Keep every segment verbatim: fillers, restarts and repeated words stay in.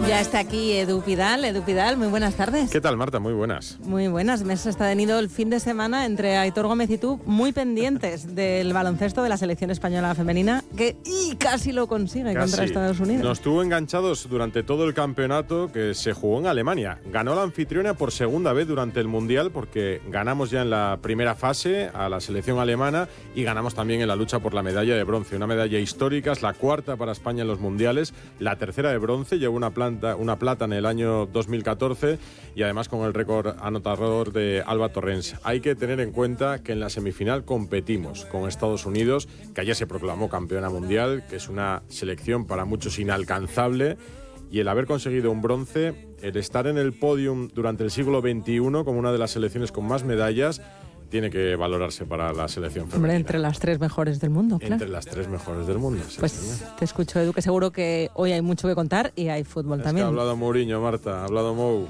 Ya está aquí Edu Pidal. Edu Pidal, muy buenas tardes. ¿Qué tal, Marta? Muy buenas. Muy buenas. Me has tenido el fin de semana entre Aitor Gómez y tú muy pendientes del baloncesto de la selección española femenina, que y casi lo consigue casi. contra Estados Unidos. Nos tuvo enganchados durante todo el campeonato que se jugó en Alemania. Ganó la anfitriona por segunda vez durante el Mundial, porque ganamos ya en la primera fase a la selección alemana y ganamos también en la lucha por la medalla de bronce. Una medalla histórica, es la cuarta para España en los Mundiales, la tercera de bronce, llevó una planta una plata en el año dos mil catorce y además con el récord anotador de Alba Torrens. Hay que tener en cuenta que en la semifinal competimos con Estados Unidos, que ayer se proclamó campeona mundial, que es una selección para muchos inalcanzable, y el haber conseguido un bronce, el estar en el podium durante el siglo veintiuno como una de las selecciones con más medallas, tiene que valorarse para la selección femenina. Hombre, entre las tres mejores del mundo, claro. Entre las tres mejores del mundo, sí, pues señor. Te escucho, Edu, que seguro que hoy hay mucho que contar y hay fútbol es también. Que ha hablado Mourinho, Marta, ha hablado Mou.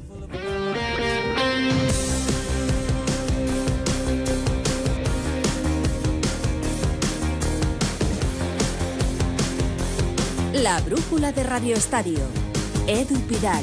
La brújula de Radio Estadio. Edu Pidal.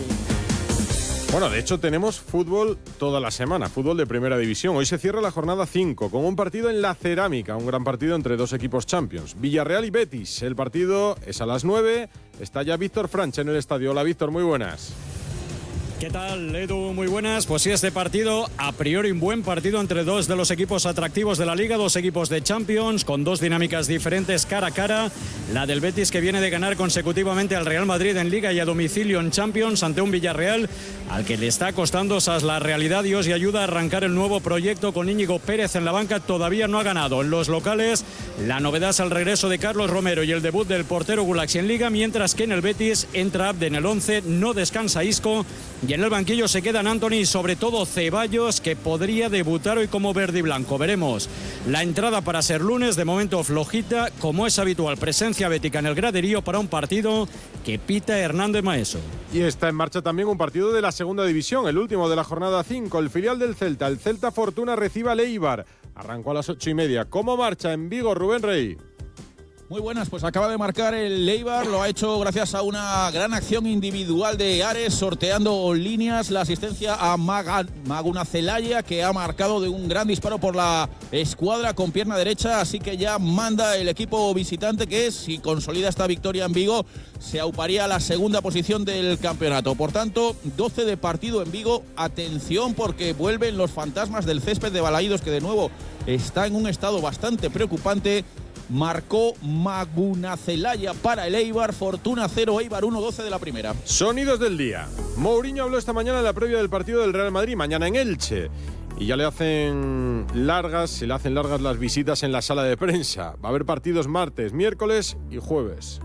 Bueno, de hecho tenemos fútbol toda la semana, fútbol de primera división. Hoy se cierra la jornada cinco con un partido en la Cerámica, un gran partido entre dos equipos Champions, Villarreal y Betis. El partido es a las nueve, está ya Víctor Franch en el estadio. Hola Víctor, muy buenas. ¿Qué tal, Edu? Muy buenas. Pues sí, este partido, a priori un buen partido entre dos de los equipos atractivos de la Liga, dos equipos de Champions, con dos dinámicas diferentes cara a cara. La del Betis, que viene de ganar consecutivamente al Real Madrid en Liga y a domicilio en Champions, ante un Villarreal al que le está costando esas la realidad Dios y ayuda a arrancar el nuevo proyecto con Íñigo Pérez en la banca. Todavía no ha ganado. En los locales, la novedad es el regreso de Carlos Romero y el debut del portero Gulaxi en Liga, mientras que en el Betis entra Abde en el once, no descansa Isco, y en el banquillo se quedan Antony y sobre todo Ceballos, que podría debutar hoy como verde y blanco. Veremos. La entrada para ser lunes, de momento flojita, como es habitual, presencia bética en el graderío para un partido que pita Hernández Maeso. Y está en marcha también un partido de la segunda división, el último de la jornada cinco, el filial del Celta, el Celta Fortuna recibe al Eibar. Arrancó a las ocho y media. ¿Cómo marcha en Vigo, Rubén Rey? Muy buenas, pues acaba de marcar el Eibar, lo ha hecho gracias a una gran acción individual de Ares, sorteando líneas, la asistencia a Maga, Maguna Celaya, que ha marcado de un gran disparo por la escuadra con pierna derecha, así que ya manda el equipo visitante, que si consolida esta victoria en Vigo, se auparía a la segunda posición del campeonato. Por tanto, doce de partido en Vigo, atención porque vuelven los fantasmas del césped de Balaídos, que de nuevo está en un estado bastante preocupante. Marcó Maguna Celaya para el Eibar, Fortuna cero, Eibar uno, doce de la primera. Sonidos del día. Mourinho habló esta mañana en la previa del partido del Real Madrid, mañana en Elche. Y ya le hacen largas, se le hacen largas las visitas en la sala de prensa. Va a haber partidos martes, miércoles y jueves.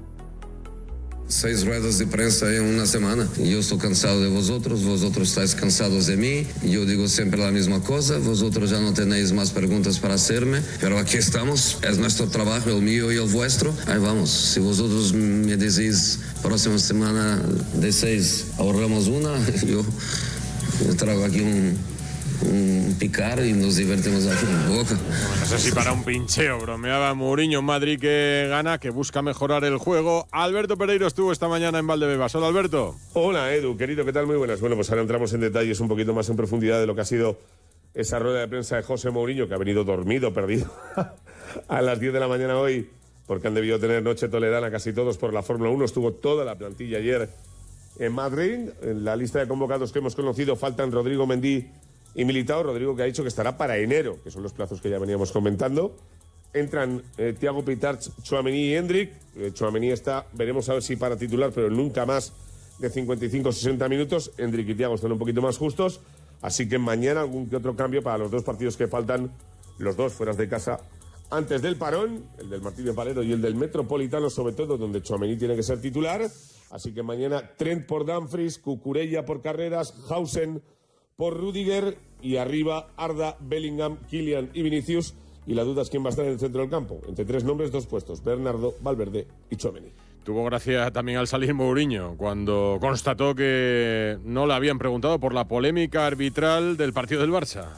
Seis ruedas de prensa en una semana. Yo estoy cansado de vosotros, vosotros estáis cansados de mí. Yo digo siempre la misma cosa, vosotros ya no tenéis más preguntas para hacerme, pero aquí estamos, es nuestro trabajo, el mío y el vuestro. Ahí vamos. Si vosotros me decís próxima semana de seis ahorramos una, yo, yo traigo aquí un... un picar y nos divertimos aquí en Boca. No sé si para un pincheo, bromeaba Mourinho. Madrid que gana, que busca mejorar el juego. Alberto Pereiro estuvo esta mañana en Valdebebas. Hola, Alberto. Hola, Edu, querido, ¿qué tal? Muy buenas. Bueno, pues ahora entramos en detalles un poquito más en profundidad de lo que ha sido esa rueda de prensa de José Mourinho, que ha venido dormido, perdido a las diez de la mañana hoy, porque han debido tener noche toledana casi todos por la Fórmula uno. Estuvo toda la plantilla ayer en Madrid. En la lista de convocados que hemos conocido faltan Rodrigo Mendy y Militao. Rodrigo, que ha dicho que estará para enero, que son los plazos que ya veníamos comentando. Entran eh, Thiago Pitarch, Tchouaméni y Hendrik. Eh, Tchouaméni está, veremos a ver si para titular, pero nunca más de cincuenta y cinco a sesenta minutos. Hendrik y Thiago están un poquito más justos. Así que mañana algún que otro cambio para los dos partidos que faltan, los dos fueras de casa antes del parón, el del Martín de Palero y el del Metropolitano, sobre todo, donde Tchouaméni tiene que ser titular. Así que mañana Trent por Dumfries, Cucurella por Carreras, Hausen por Rudiger y arriba Arda, Bellingham, Kylian y Vinicius. Y la duda es quién va a estar en el centro del campo. Entre tres nombres, dos puestos: Bernardo, Valverde y Tchouaméni. Tuvo gracia también al salir Mourinho cuando constató que no le habían preguntado por la polémica arbitral del partido del Barça.